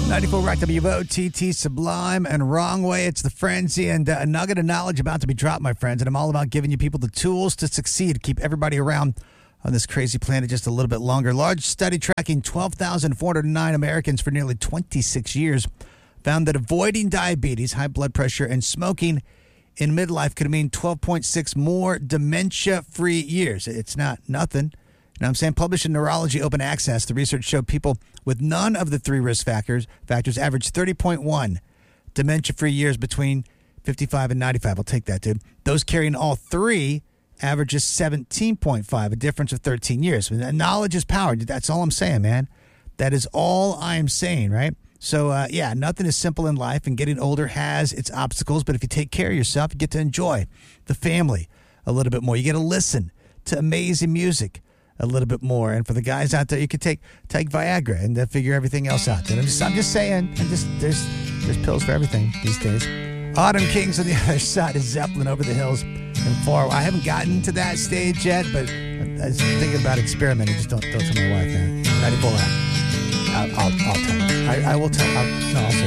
94 Rock WOTT, Sublime and Wrong Way. It's the Frenzy and a nugget of knowledge about to be dropped, my friends. And I'm all about giving you people the tools to succeed, keep everybody around on this crazy planet just a little bit longer. Large study tracking 12,409 Americans for nearly 26 years found that avoiding diabetes, high blood pressure, and smoking in midlife could mean 12.6 more dementia-free years. It's not nothing. You know what I'm saying? Published in Neurology Open Access, the research showed people with none of the three risk factors averaged 30.1 dementia-free years between 55 and 95. I'll take that, dude. Those carrying all three averages 17.5, a difference of 13 years. Knowledge is power. That's all I'm saying, man. That is all I'm saying, right? So, yeah, nothing is simple in life, and getting older has its obstacles. But if you take care of yourself, you get to enjoy the family a little bit more. You get to listen to amazing music a little bit more. And for the guys out there, you could take Viagra and figure everything else out. And I'm just saying, there's pills for everything these days. Autumn Kings on the other side of Zeppelin over the hills and far. I haven't gotten to that stage yet, but I was thinking about experimenting. Just don't tell my wife, man. 94 out. I'll tell her. I will tell her. No, I'll say